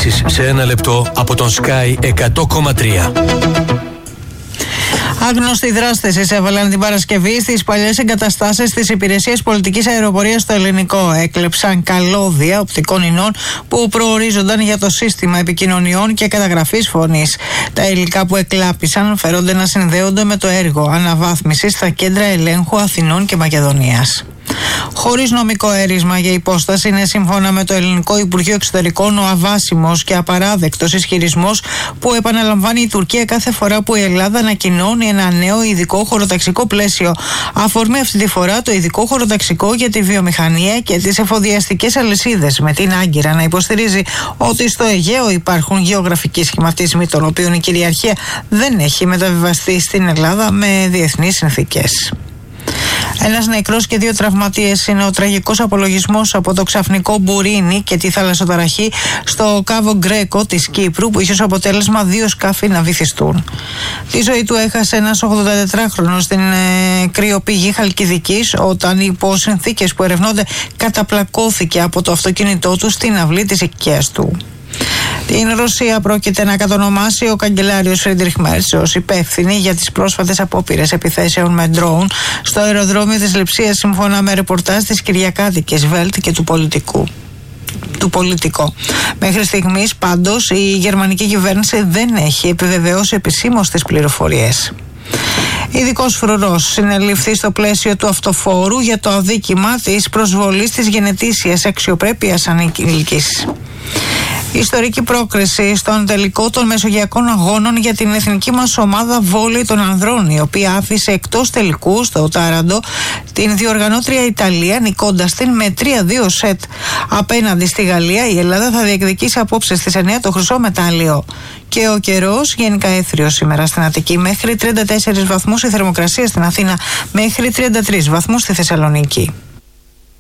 Ειδήσεις σε ένα λεπτό από τον Sky 100,3. Άγνωστοι δράστες εισέβαλαν την Παρασκευή στις παλιές εγκαταστάσεις της Υπηρεσίας Πολιτικής Αεροπορίας στο Ελληνικό. Έκλεψαν καλώδια οπτικών ινών που προορίζονταν για το σύστημα επικοινωνιών και καταγραφής φωνής. Τα υλικά που εκλάπησαν φέρονται να συνδέονται με το έργο αναβάθμισης στα κέντρα ελέγχου Αθηνών και Μακεδονίας. Χωρίς νομικό έρισμα για υπόσταση, είναι σύμφωνα με το Ελληνικό Υπουργείο Εξωτερικών ο αβάσιμος και απαράδεκτος ισχυρισμός που επαναλαμβάνει η Τουρκία κάθε φορά που η Ελλάδα ανακοινώνει ένα νέο ειδικό χωροταξικό πλαίσιο. Αφορμή αυτή τη φορά το ειδικό χωροταξικό για τη βιομηχανία και τις εφοδιαστικές αλυσίδες, με την Άγκυρα να υποστηρίζει ότι στο Αιγαίο υπάρχουν γεωγραφικοί σχηματισμοί των οποίων η κυριαρχία δεν έχει μεταβιβαστεί στην Ελλάδα με διεθνείς συνθήκες. Ένας νεκρός και 2 τραυματίες είναι ο τραγικός απολογισμός από το ξαφνικό μπουρίνι και τη θαλασσοταραχή στο Κάβο Γκρέκο της Κύπρου, που είχε ως αποτέλεσμα 2 σκάφη να βυθιστούν. Τη ζωή του έχασε ένας 84χρονος στην κρυοπηγή Χαλκιδικής, όταν υπό συνθήκες που ερευνώνται καταπλακώθηκε από το αυτοκίνητό του στην αυλή της οικίας του. Την Ρωσία πρόκειται να κατονομάσει ο καγκελάριος Φρίντριχ Μέρτς ως υπεύθυνη για τις πρόσφατες απόπειρες επιθέσεων με ντρόουν στο αεροδρόμιο της Λειψίας, σύμφωνα με ρεπορτάζ της Κυριακάτικης Βέλτ και του Πολιτικό. Μέχρι στιγμής πάντως η γερμανική κυβέρνηση δεν έχει επιβεβαιώσει επισήμως τις πληροφορίες. Ειδικός φρουρός συνελήφθη στο πλαίσιο του αυτοφόρου για το αδίκημα της προσβολής της γενετήσιας αξιοπρέπειας ανήλικης. Ιστορική πρόκριση στον τελικό των Μεσογειακών Αγώνων για την εθνική μας ομάδα βόλεϊ των ανδρών, η οποία άφησε εκτός τελικού στο Τάραντο την διοργανώτρια Ιταλία, νικώντας την με 3-2 σετ. Απέναντι στη Γαλλία, η Ελλάδα θα διεκδικήσει απόψε στις 9 το χρυσό μετάλλιο. Και ο καιρός γενικά έθριος σήμερα στην Αττική, μέχρι 34 βαθμούς η θερμοκρασία στην Αθήνα, μέχρι 33 βαθμούς στη Θεσσαλονίκη.